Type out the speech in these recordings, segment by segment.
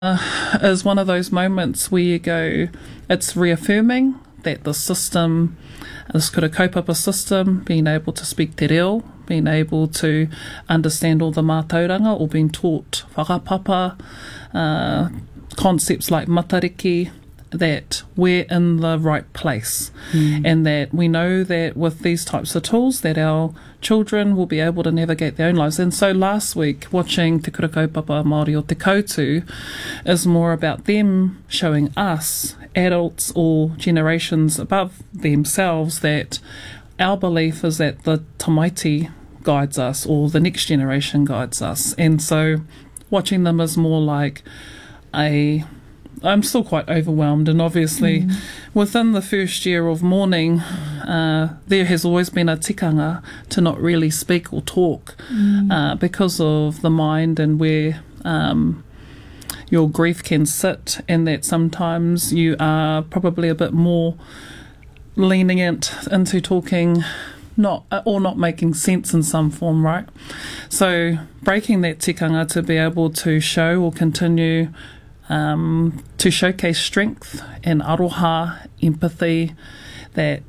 Is one of those moments where you go, it's reaffirming that the system, this kura kaupapa system, being able to speak te reo, being able to understand all the mātauranga or being taught whakapapa, concepts like matariki, that we're in the right place and that we know that with these types of tools that our children will be able to navigate their own lives. And so last week watching Te Kura Kaupapa Māori o Te Koutu is more about them showing us, adults or generations above themselves, that our belief is that the tamaiti guides us or the next generation guides us. And so watching them is more like I'm still quite overwhelmed, and obviously within the first year of mourning there has always been a tikanga to not really speak or talk because of the mind and where your grief can sit, and that sometimes you are probably a bit more lenient into talking not making sense in some form, right? So breaking that tikanga to be able to show or continue to showcase strength and aroha, empathy, that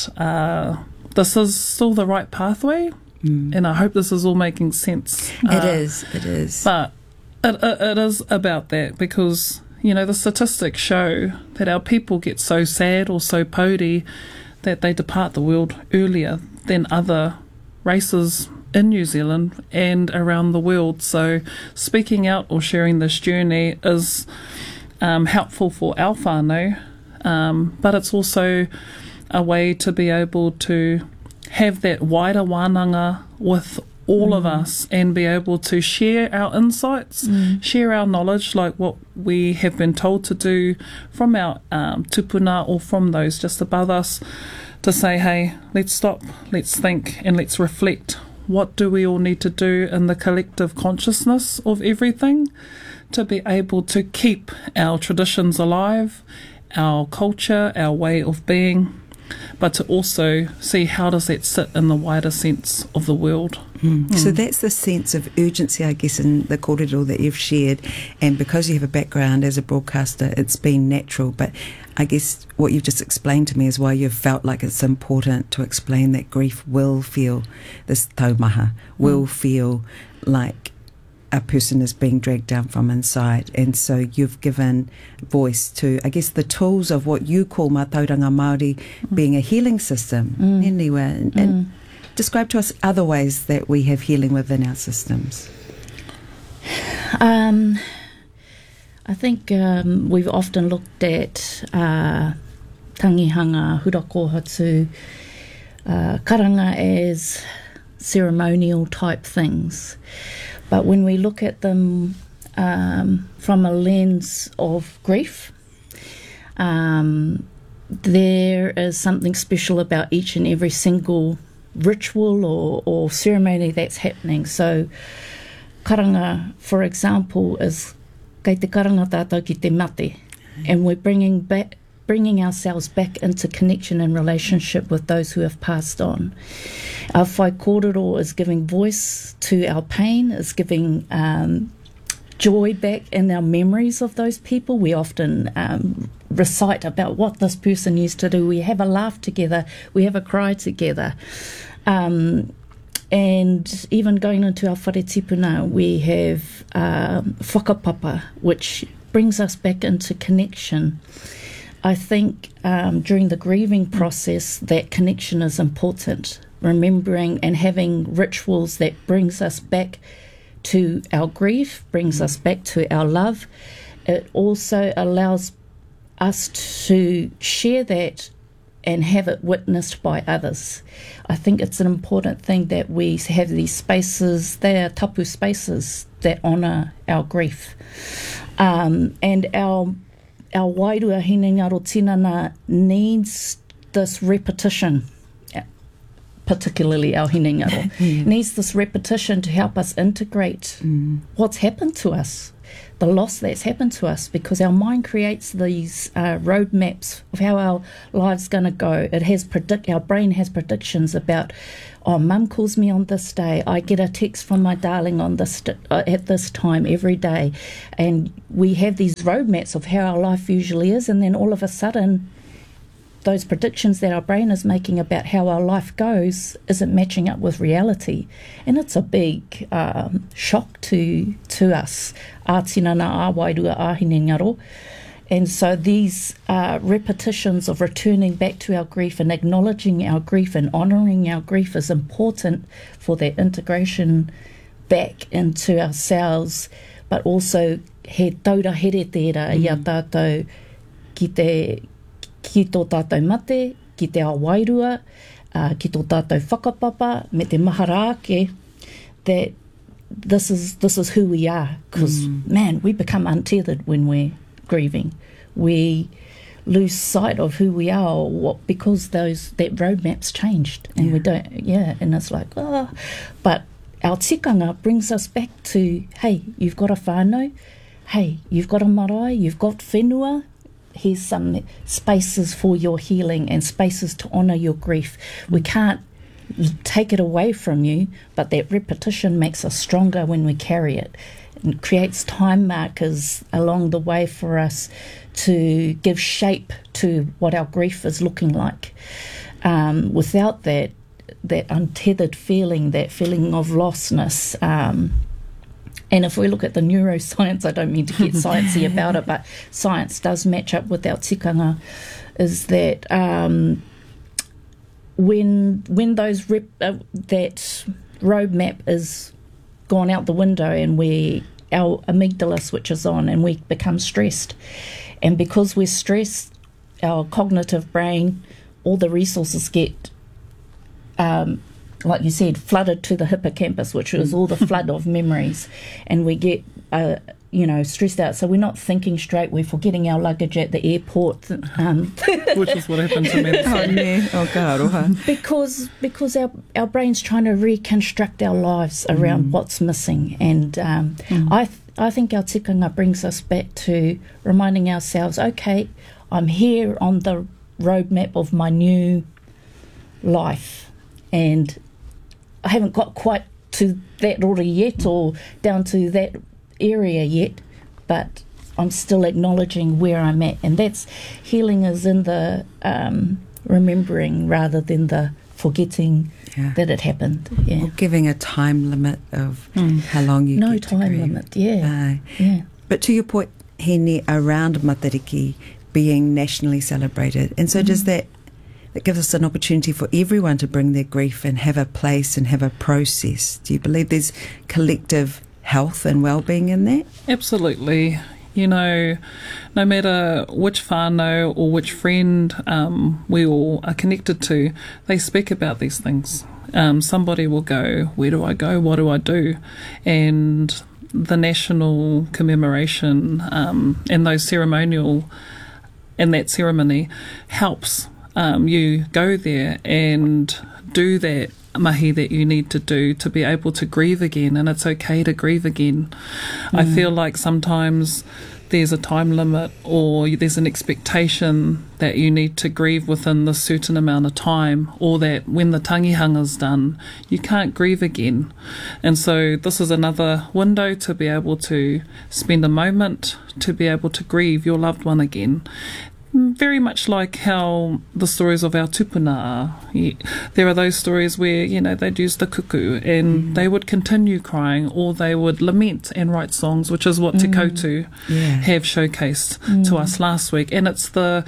this is still the right pathway, and I hope this is all making sense. It is. But it is about that, because, you know, the statistics show that our people get so sad or so pōuri that they depart the world earlier than other races in New Zealand and around the world. So speaking out or sharing this journey is helpful for our whānau, but it's also a way to be able to have that wider wānanga with all of us and be able to share our insights, share our knowledge, like what we have been told to do from our tupuna or from those just above us, to say, hey, let's stop, let's think, and let's reflect. What do we all need to do in the collective consciousness of everything to be able to keep our traditions alive, our culture, our way of being, but to also see how does that sit in the wider sense of the world. So that's the sense of urgency, I guess, in the kōrero that you've shared, and because you have a background as a broadcaster, it's been natural. But I guess what you've just explained to me is why you've felt like it's important to explain that grief will feel, this taumaha will feel like a person is being dragged down from inside. And so you've given voice to, I guess, the tools of what you call Mātauranga Māori being a healing system. Anyway, and describe to us other ways that we have healing within our systems. I think we've often looked at tangihanga, hurakohatu, karanga as ceremonial type things. But when we look at them from a lens of grief, there is something special about each and every single ritual or ceremony that's happening. So karanga, for example, is kei te karanga tātou ki te mate, and we're bringing ourselves back into connection and relationship with those who have passed on. Our whai kōrero is giving voice to our pain, is giving joy back in our memories of those people. We often recite about what this person used to do. We have a laugh together, we have a cry together. And even going into our whare tipuna, we have whakapapa, which brings us back into connection. I think during the grieving process, that connection is important. Remembering and having rituals that brings us back to our grief, brings us back to our love. It also allows us to share that and have it witnessed by others. I think it's an important thing that we have these spaces, they are tapu spaces that honour our grief. And our wairua hinengaro tinana needs this repetition, particularly our hinengaro, needs this repetition to help us integrate what's happened to us. the loss that's happened to us, because our mind creates these road maps of how our life's going to go. Our brain has predictions about, oh, mum calls me on this day, I get a text from my darling on this at this time every day, and we have these road maps of how our life usually is, and then all of a sudden those predictions that our brain is making about how our life goes isn't matching up with reality. And it's a big shock to us. Ātina nā āwairua āhine ngaro. And so these repetitions of returning back to our grief and acknowledging our grief and honouring our grief is important for that integration back into ourselves, but also he taura here tērā i a tātou ki tō tātou mate, ki te awairua, ki tō tātou whakapapa, me te maharake, that this is who we are. Because, man, we become untethered when we're grieving. We lose sight of who we are, or what, because that roadmap's changed, and we don't, and it's like, but our tikanga brings us back to, hey, you've got a whānau, hey, you've got a marae, you've got whenua, here's some spaces for your healing and spaces to honour your grief. We can't take it away from you, but that repetition makes us stronger when we carry it, and creates time markers along the way for us to give shape to what our grief is looking like. Without that untethered feeling, that feeling of lostness, and if we look at the neuroscience, I don't mean to get sciencey about it, but science does match up with our tikanga, is that when those that roadmap is gone out the window, and our amygdala switches on and we become stressed, and because we're stressed, our cognitive brain, all the resources get like you said, flooded to the hippocampus, which is all the flood of memories, and we get stressed out. So we're not thinking straight. We're forgetting our luggage at the airport, which is what happened to me. Because our brain's trying to reconstruct our lives around what's missing, and I think our tikanga brings us back to reminding ourselves, okay, I'm here on the roadmap of my new life, and I haven't got quite to that order yet, or down to that area yet, but I'm still acknowledging where I'm at, and that's healing is in the remembering rather than the forgetting that it happened. Or giving a time limit of how long you get to grieve. No time limit, But to your point, Hene, around Matariki being nationally celebrated, and so does that gives us an opportunity for everyone to bring their grief and have a place and have a process. Do you believe there's collective health and well-being in that? Absolutely. No matter which whānau or which friend we all are connected to, they speak about these things. Somebody will go, where do I go? What do I do? And the national commemoration and those ceremonial and that ceremony helps you go there and do that mahi that you need to do to be able to grieve again, and it's okay to grieve again. I feel like sometimes there's a time limit, or there's an expectation that you need to grieve within this certain amount of time, or that when the tangihanga's done, you can't grieve again. And so this is another window to be able to spend a moment to be able to grieve your loved one again. Very much like how the stories of our tupuna are. There are those stories where, they'd use the kuku and they would continue crying, or they would lament and write songs, which is what Te Koutu have showcased to us last week. And it's the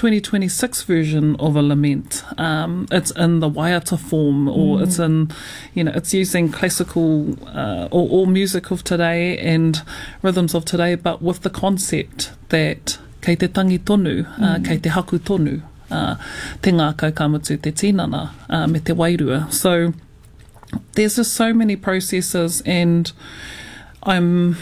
2026 version of a lament. It's in the waiata form, or it's in, it's using classical or music of today and rhythms of today, but with the concept that kei te tangi tonu, kei te haku tonu, te ngā kaukamutu te tinana, me te wairua. So there's just so many processes, and I'm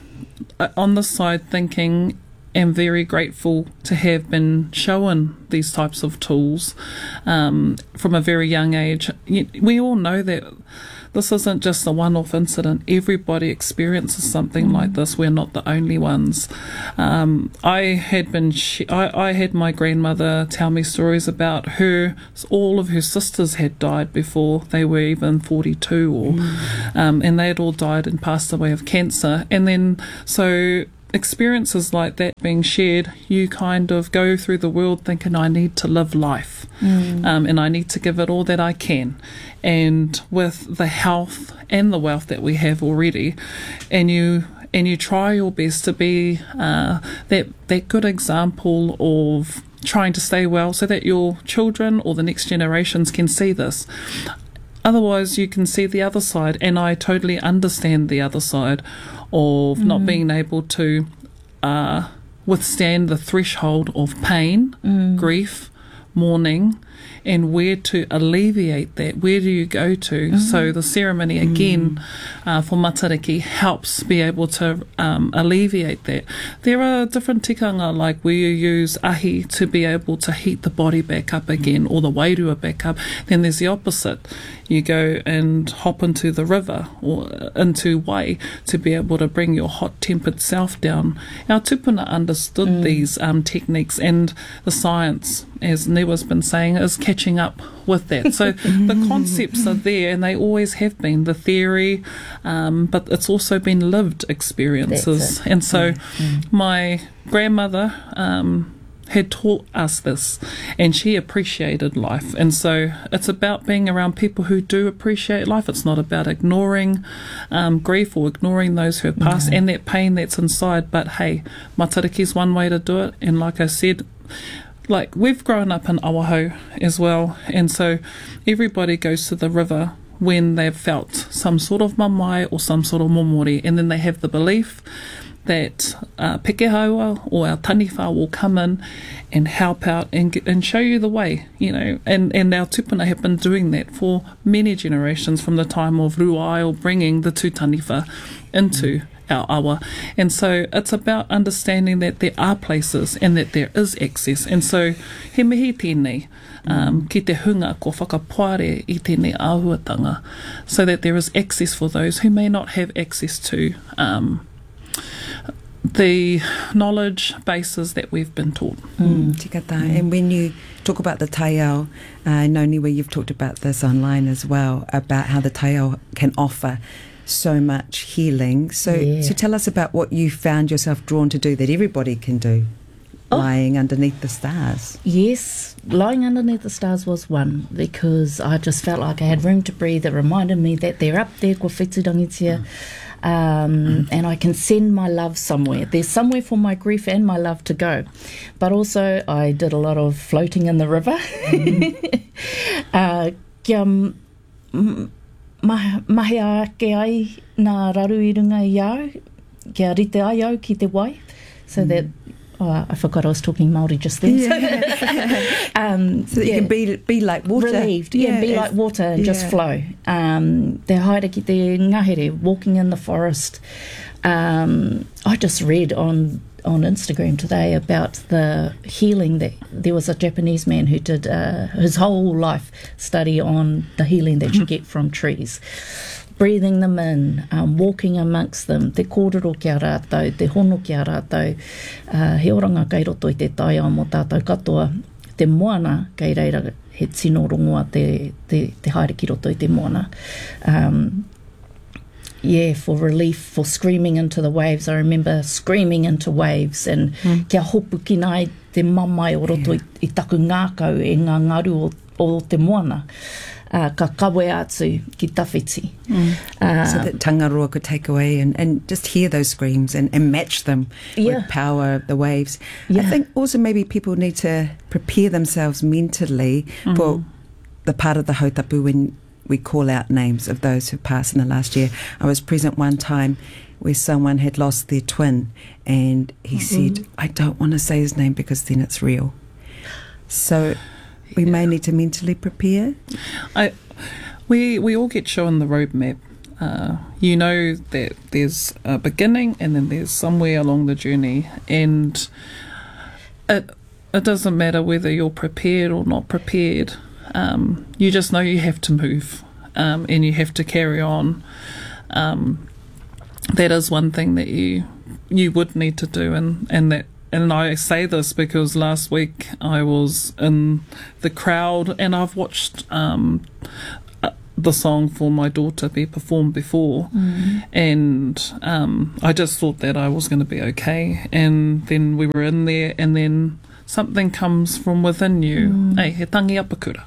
on this side thinking, am very grateful to have been shown these types of tools from a very young age. We all know that this isn't just a one-off incident. Everybody experiences something like this. We're not the only ones. I had my grandmother tell me stories about all of her sisters had died before they were even 42, and they had all died and passed away of cancer. And then so experiences like that being shared, you kind of go through the world thinking, I need to live life, and I need to give it all that I can. And with the health and the wealth that we have already, and you try your best to be that good example of trying to stay well so that your children or the next generations can see this. Otherwise, you can see the other side, and I totally understand the other side of not being able to withstand the threshold of pain, grief, mourning, and where to alleviate that. Where do you go to? So the ceremony, again, for Matariki helps be able to alleviate that. There are different tikanga, like where you use ahi to be able to heat the body back up again, or the wairua back up. Then there's the opposite. You go and hop into the river or into wai to be able to bring your hot-tempered self down. Our tupuna understood these techniques, and the science, as Newa's been saying, is catching up with that. So the concepts are there, and they always have been, the theory, but it's also been lived experiences. And so my grandmother had taught us this, and she appreciated life. And so it's about being around people who do appreciate life. It's not about ignoring grief or ignoring those who have passed and that pain that's inside. But hey, Matariki's one way to do it. And like I said, like we've grown up in Awahau as well, and so everybody goes to the river when they've felt some sort of mamai or some sort of momori, and then they have the belief that pekehaua or our taniwha will come in and help out and show you the way, you know. And our tupuna have been doing that for many generations, from the time of Ruaio bringing the two taniwha into our awa. And so it's about understanding that there are places and that there is access. And so he mihi tēnei ki te hunga ko whakapoare i tēnei āhuatanga, so that there is access for those who may not have access to the knowledge bases that we've been taught. Tika tā. And when you talk about the taiao, I know Niwa, you've talked about this online as well, about how the taiao can offer so much healing. So tell us about what you found yourself drawn to do that everybody can do, lying underneath the stars. Yes, lying underneath the stars was one, because I just felt like I had room to breathe. It reminded me that they're up there, ko whetūrangitia, and I can send my love somewhere. There's somewhere for my grief and my love to go. But also I did a lot of floating in the river. Mahe ake ai nā raru i runga i au, kia rite ai au ki te wai, so that I forgot I was talking Māori just then. So that you can be like water. Relieved, be like water and just flow. Te haere ki te ngahere, walking in the forest. I just read on Instagram today about the healing that there was a Japanese man who did his whole life study on the healing that you get from trees. Breathing them in, walking amongst them, te kōrero kia rātou, te hono kia rātou, he oranga kei roto I te taia mo tātou katoa, te moana kei reira he tino rongoa te haere ki roto I te moana. For relief, for screaming into the waves. I remember screaming into waves, and kia hopu ki nai te mamai o roto I taku ngākau e ngā ngaru o te moana. Ka kawe atu ki tawhiti. So that tangaroa could take away and just hear those screams and match them with power of the waves. I think also maybe people need to prepare themselves mentally for the part of the hautapu when we call out names of those who passed in the last year. I was present one time where someone had lost their twin, and he said, I don't want to say his name because then it's real. So we may need to mentally prepare. We all get shown the roadmap. You know that there's a beginning and then there's somewhere along the journey, and it doesn't matter whether you're prepared or not prepared. You just know you have to move. and you have to carry on, that is one thing that you would need to do, and I say this because last week I was in the crowd and I've watched the song for my daughter be performed before, and I just thought that I was going to be okay, and then we were in there, and then something comes from within you, he tangi apakura.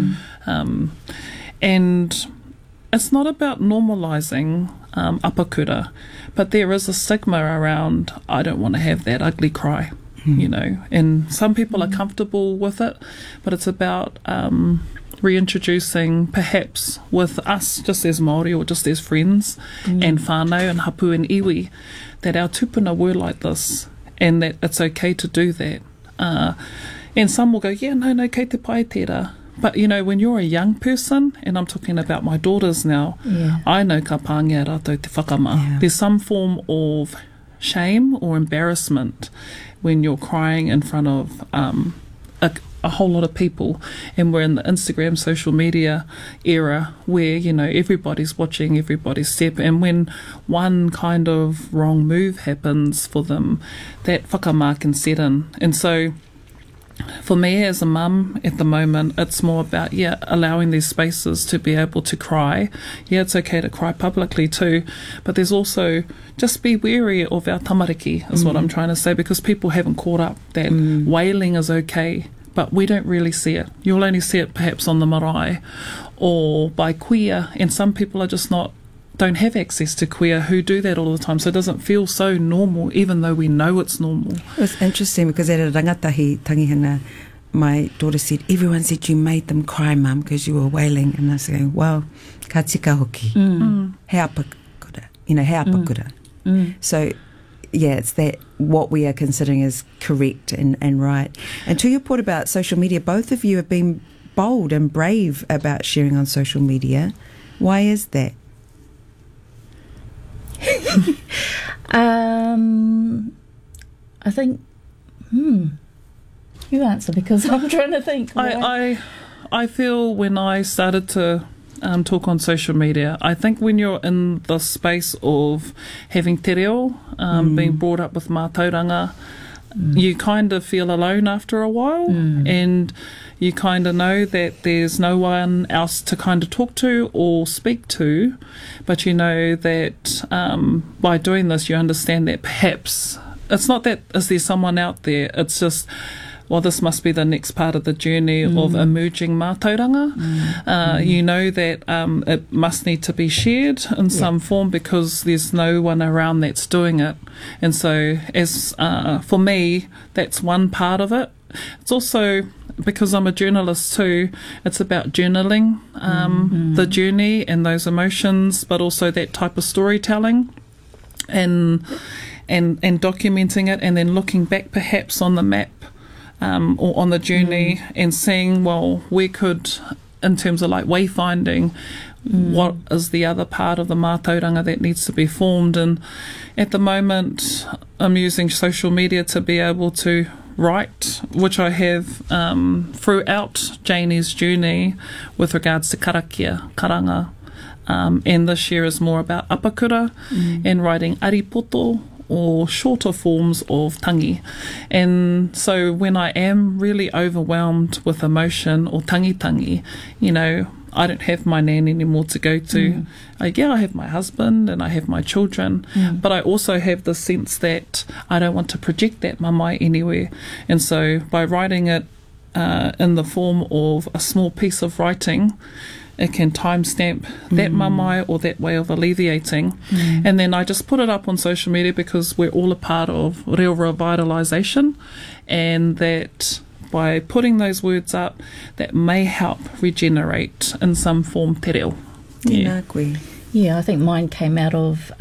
And it's not about normalising apakura, but there is a stigma around, I don't want to have that ugly cry, you know, and some people are comfortable with it, but it's about reintroducing perhaps with us just as Māori or just as friends and whānau and hapu and iwi, that our tupuna were like this and that it's okay to do that. And some will go, yeah, no, kei te pai tērā. But, you know, when you're a young person, and I'm talking about my daughters now, I know ka pāngia rātou te whakama. There's some form of shame or embarrassment when you're crying in front of a whole lot of people, and we're in the Instagram social media era where, you know, everybody's watching everybody's step, and when one kind of wrong move happens for them, that whakama can set in. And so for me as a mum at the moment, it's more about, allowing these spaces to be able to cry. Yeah, it's okay to cry publicly too, but there's also, just be wary of our tamariki is what I'm trying to say, because people haven't caught up that wailing is okay, but we don't really see it. You'll only see it perhaps on the marae or by queer, and some people are just don't have access to queer who do that all the time, so it doesn't feel so normal, even though we know it's normal. It's interesting because at a rangatahi tangihanga, my daughter said, everyone said you made them cry, Mum, because you were wailing. And I was going, well, ka tika hoki. He apakura. You know, he apakura. So, yeah, it's that what we are considering is correct and right. And to your point about social media, both of you have been bold and brave about sharing on social media. Why is that? I think you answer, because I'm trying to think. I feel when I started to talk on social media, I think when you're in the space of having te reo, being brought up with mātauranga, you kind of feel alone after a while, and you kind of know that there's no one else to kind of talk to or speak to, but you know that by doing this you understand that perhaps it's not that is there someone out there, it's just, well, this must be the next part of the journey of emerging mātauranga. You know that it must need to be shared in some form because there's no one around that's doing it. And so as for me, that's one part of it. It's also, because I'm a journalist too, it's about journaling the journey and those emotions, but also that type of storytelling and documenting it, and then looking back perhaps on the map or on the journey and seeing, well, where could, in terms of like wayfinding, what is the other part of the mātauranga that needs to be formed. And at the moment I'm using social media to be able to write, which I have throughout Janie's journey with regards to karakia, karanga, and this year is more about apakura and writing aripoto or shorter forms of tangi. And so when I am really overwhelmed with emotion or tangi, you know, I don't have my nan anymore to go to. I have my husband and I have my children, but I also have the sense that I don't want to project that mamae anywhere. And so by writing it in the form of a small piece of writing, it can timestamp that mamae or that way of alleviating. And then I just put it up on social media because we're all a part of Reo Revitalisation, and that by putting those words up, that may help regenerate in some form te reo. Yeah, I think mine came out of,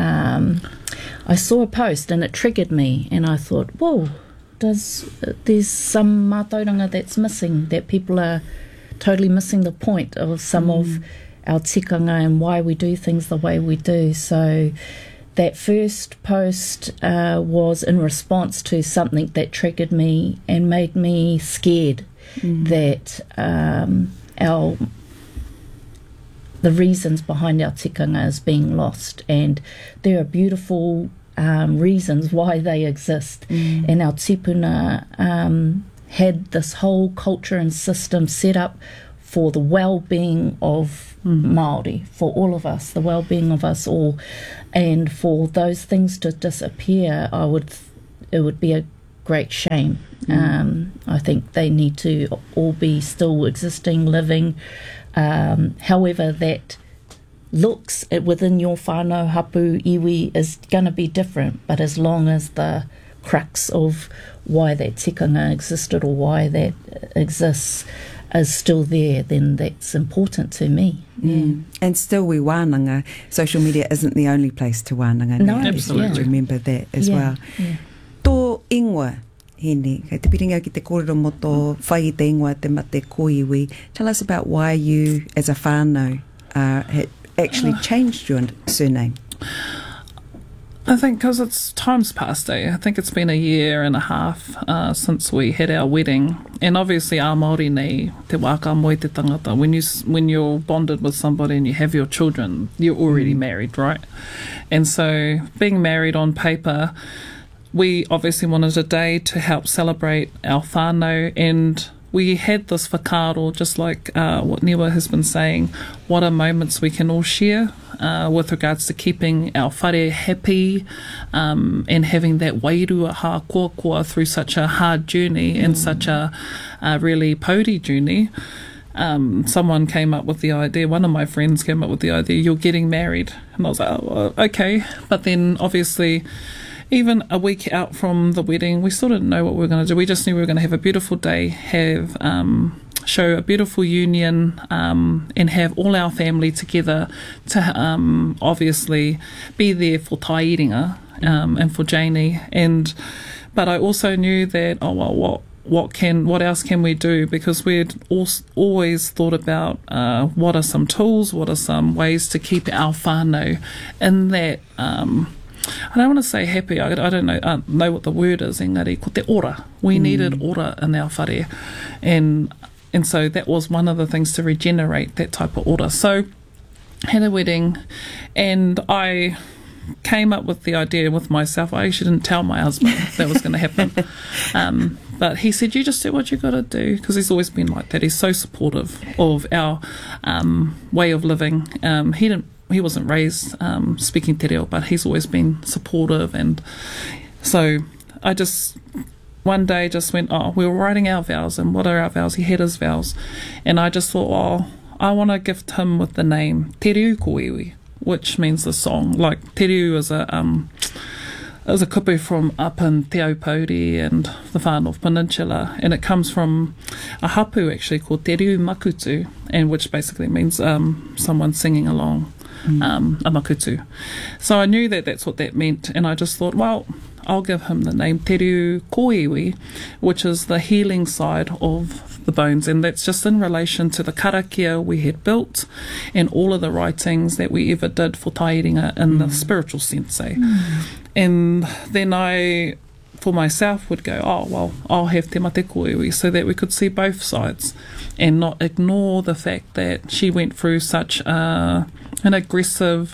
I saw a post and it triggered me, and I thought, whoa, there's some mātauranga that's missing, that people are totally missing the point of some of our tikanga and why we do things the way we do. So that first post was in response to something that triggered me and made me scared that our the reasons behind our tikanga is being lost, and there are beautiful reasons why they exist. And our tipuna had this whole culture and system set up for the well-being of Māori, for all of us, the well-being of us all. And for those things to disappear, it would be a great shame. I think they need to all be still existing, living. However, that looks within your whānau hapu iwi is going to be different, but as long as the crux of why that tikanga existed or why that exists is still there, then that's important to me. And still we wānanga, social media isn't the only place to wānanga. No, absolutely. Remember that as well. Tō ingoa, Hene, kei te piringa ki te kōrero mo tō whai i te ingoa te mate koiwi. Tell us about why you, as a whānau, had actually changed your surname. I think because it's time's passed, I think it's been 1.5 years since we had our wedding. And obviously our Māori nei, te waka moi te tangata, when you're bonded with somebody and you have your children, you're already married, right? And so being married on paper, we obviously wanted a day to help celebrate our whānau, and we had this whakaaro, just like what Niwa has been saying, what are moments we can all share with regards to keeping our whare happy and having that wairua ha kua through such a hard journey and such a really pouty journey. Someone came up with the idea, one of my friends came up with the idea, you're getting married. And I was like, oh, okay. But then obviously even a week out from the wedding, we still didn't know what we were going to do. We just knew we were going to have a beautiful day, show a beautiful union, and have all our family together to obviously be there for Tairinga and for Janie. But I also knew that, what else can we do? Because we'd always thought about what are some tools, what are some ways to keep our whānau in that. I don't want to say happy, I don't know what the word is, engari, ko te ora. We needed ora in our whare. And so that was one of the things to regenerate that type of ora. So had a wedding, and I came up with the idea with myself. I actually didn't tell my husband that was going to happen. But he said, you just do what you got to do, because he's always been like that. He's so supportive of our way of living. He wasn't raised speaking te reo, but he's always been supportive. And so I just one day just went, we were writing our vows, and what are our vows? He had his vows. And I just thought, I want to gift him with the name Te Reu Koiwi, which means the song. Like Te Reu is a kupu from up in Te Aupōuri and the Far North Peninsula, and it comes from a hapu actually called Te Reu Makutu, and which basically means someone singing along. A makutu. So I knew that that's what that meant, and I just thought, well, I'll give him the name Te Reu Koiwi, which is the healing side of the bones, and that's just in relation to the karakia we had built and all of the writings that we ever did for Tairinga in the spiritual sense. And then I, for myself, would go, I'll have Te Mate Koiwi, so that we could see both sides and not ignore the fact that she went through such an aggressive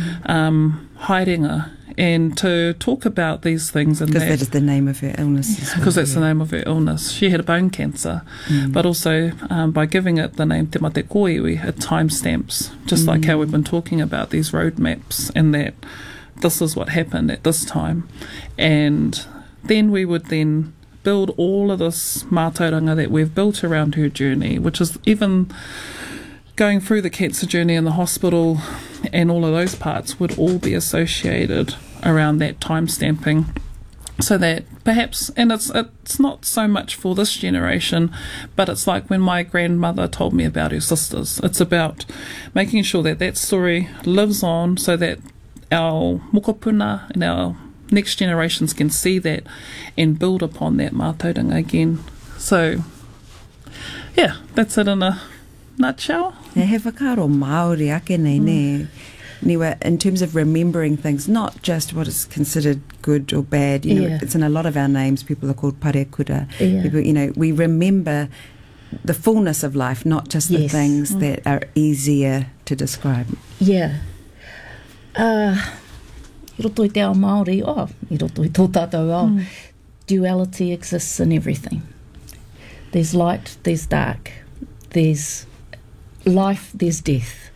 haerenga, and to talk about these things. Because that is the name of her illness. Because that's the name of her illness. She had bone cancer, but also by giving it the name Te Mate Koiwi, it timestamps, just like how we've been talking about these roadmaps, and that this is what happened at this time. And then we would then build all of this mātauranga that we've built around her journey, which is even going through the cancer journey in the hospital, and all of those parts would all be associated around that time stamping, so that perhaps, and it's not so much for this generation, but it's like when my grandmother told me about her sisters. It's about making sure that that story lives on, so that our mokopuna and our next generations can see that and build upon that mātauranga again. So yeah, that's it in a nutshell. He whakaaro Māori ake nei ne. Niwa, in terms of remembering things, not just what is considered good or bad, you know, it's in a lot of our names. People are called parekura. People, we remember the fullness of life, not just the things that are easier to describe. Yeah. I roto i te ao Māori, I roto i tō tātou duality exists in everything. There's light, there's dark, there's life, there's death.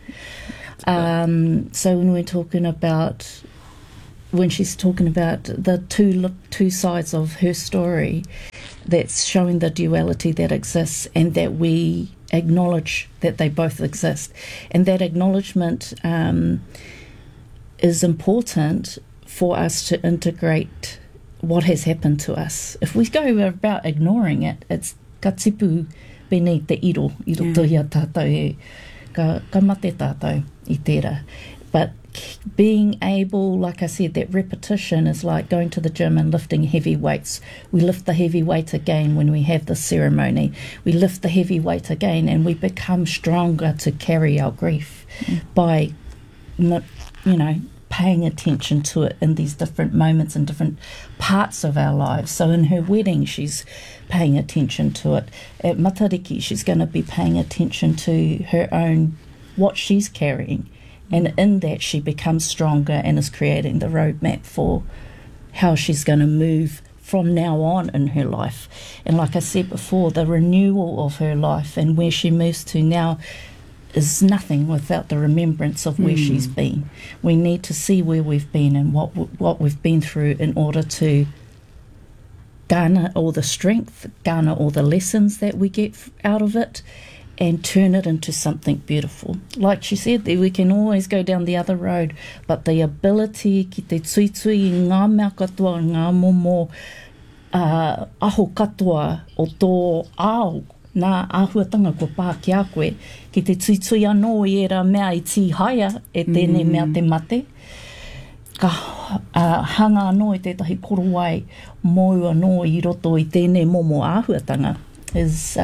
So when we're talking about, when she's talking about the two sides of her story, that's showing the duality that exists and that we acknowledge that they both exist. And that acknowledgement is important for us to integrate what has happened to us. If we go about ignoring it, it's ka tipu bēnei te iro tohia tātou e, ka mate tātou I tērā. But being able, like I said, that repetition is like going to the gym and lifting heavy weights. We lift the heavy weight again when we have the ceremony. We lift the heavy weight again and we become stronger to carry our grief by, paying attention to it in these different moments and different parts of our lives. So in her wedding, she's paying attention to it. At Matariki, she's going to be paying attention to her own, what she's carrying. And in that, she becomes stronger and is creating the roadmap for how she's going to move from now on in her life. And like I said before, the renewal of her life and where she moves to now is nothing without the remembrance of where she's been. We need to see where we've been and what we've been through in order to garner all the strength, garner all the lessons that we get out of it, and turn it into something beautiful. Like she said, we can always go down the other road, but the ability ki te tui ngā mea katoa, ngā momo aho katoa o tō ao, nā āhuatanga ko pā ki a koe, ki te tui anō I era mea I tī haia e tēnei mea te mate, ka hanga anō I tētahi korowai, mōu anō I roto I tēnei momo āhuatanga is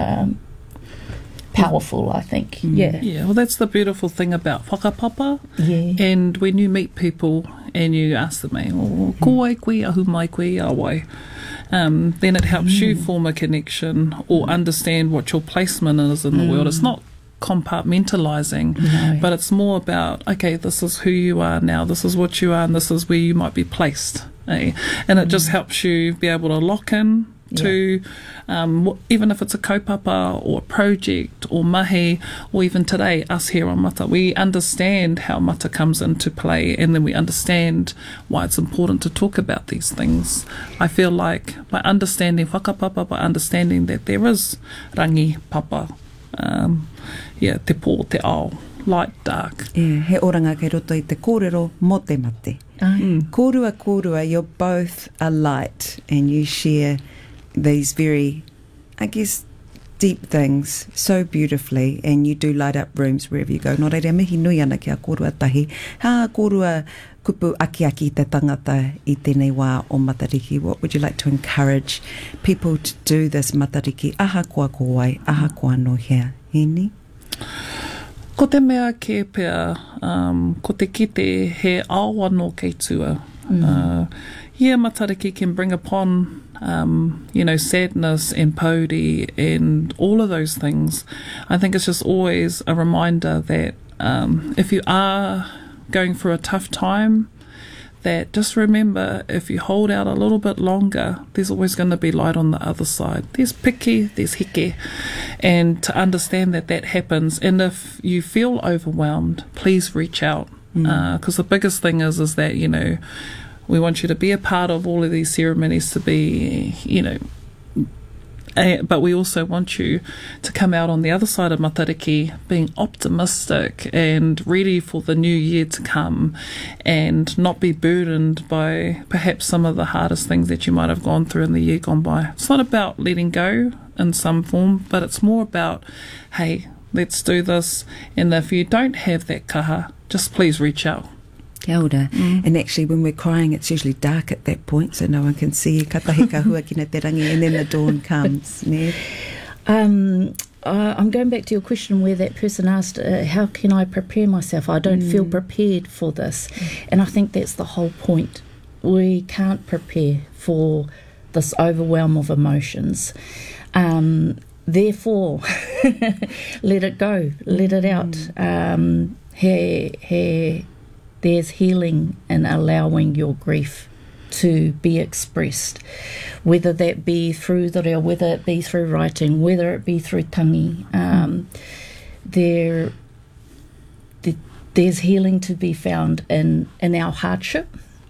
powerful, I think. Yeah, well, that's the beautiful thing about whakapapa. And when you meet people and you ask them, ko ai koe, ahu mai koe, awai, then it helps you form a connection or understand what your placement is in the world. It's not compartmentalizing, but it's more about, okay, this is who you are now, this is what you are, and this is where you might be placed. And it just helps you be able to lock in to even if it's a kaupapa or a project or mahi, or even today us here on Mata, we understand how Mata comes into play, and then we understand why it's important to talk about these things. I feel like by understanding whakapapa, by understanding that there is rangi papa, te pō, te ao, light, dark. He oranga kei roto I te kōrero mo te mate. Kōrua, you're both a light and you share these very, I guess, deep things so beautifully, and you do light up rooms wherever you go. Nō reira mihi nui ana ki a kōrua tahi. Ha kōrua kupu aki te tangata I tēnei wā o Matariki. What would you like to encourage people to do this Matariki? Aha koa kōwai, aha koa no hea. Hini? Ko te mea ke pea, ko te kite he awa no kei tua. Matariki can bring upon sadness and pauri and all of those things. I think it's just always a reminder that if you are going through a tough time, that just remember, if you hold out a little bit longer, there's always going to be light on the other side. There's piki, there's heke, and to understand that happens. And if you feel overwhelmed, please reach out, because the biggest thing is that, we want you to be a part of all of these ceremonies, to be, but we also want you to come out on the other side of Matariki being optimistic and ready for the new year to come, and not be burdened by perhaps some of the hardest things that you might have gone through in the year gone by. It's not about letting go in some form, but it's more about, hey, let's do this. And if you don't have that kaha, just please reach out. Kia ora. And actually, when we're crying, it's usually dark at that point, so no one can see katahi kahua kina te rangi, and then the dawn comes. I'm going back to your question where that person asked, how can I prepare myself? I don't feel prepared for this. And I think that's the whole point. We can't prepare for this overwhelm of emotions. Therefore, let it go, let it out. there's healing in allowing your grief to be expressed, whether that be through the reo, whether it be through writing, whether it be through tangi. There's healing to be found in our hardship.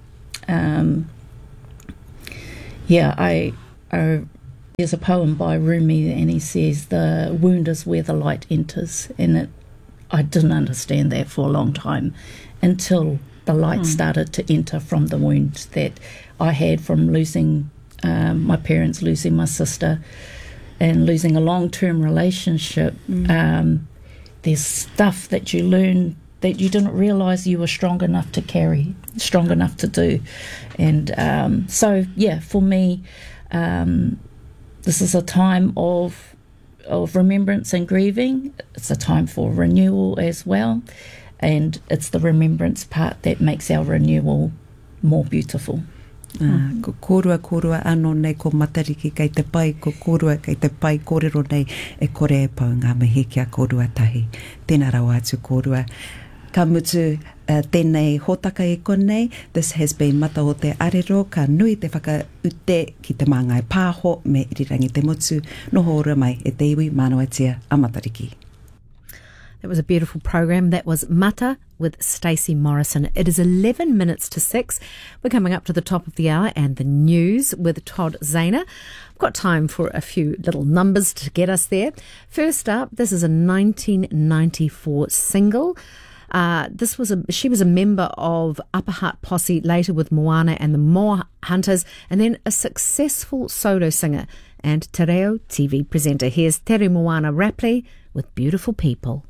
There's a poem by Rumi, and he says the wound is where the light enters, and I didn't understand that for a long time until the light started to enter from the wound that I had from losing my parents, losing my sister, and losing a long-term relationship. There's stuff that you learn that you didn't realise you were strong enough to carry, strong enough to do. And for me, this is a time of remembrance and grieving. It's a time for renewal as well. And it's the remembrance part that makes our renewal more beautiful. Ko korua anō nei ko matariki kei te pai, ko korua kei te pai kōrero nei e kore e pau ngā mihi kia korua tahi. Tēnā rau atu korua. Ka mutu tēnei hōtaka e konei. This has been Mata o te Arero, ka nui te whakaute ki te māngai pāho me irirangi te motu. Noho ora mai e te iwi mānoatia a Matariki. That was a beautiful program. That was Mata with Stacey Morrison. It is 11 minutes to 6. We're coming up to the top of the hour and the news with Todd Zahner. I've got time for a few little numbers to get us there. First up, this is a 1994 single. She was a member of Upper Heart Posse, later with Moana and the Moa Hunters, and then a successful solo singer and Te Reo TV presenter. Here's Tere Moana Rapley with Beautiful People.